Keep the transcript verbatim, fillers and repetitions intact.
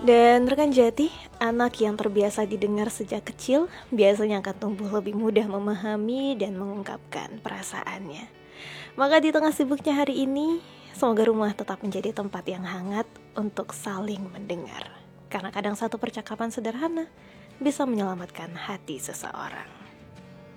Dan rekan jati, anak yang terbiasa didengar sejak kecil biasanya akan tumbuh lebih mudah memahami dan mengungkapkan perasaannya. Maka di tengah sibuknya hari ini, semoga rumah tetap menjadi tempat yang hangat untuk saling mendengar. Karena kadang satu percakapan sederhana bisa menyelamatkan hati seseorang.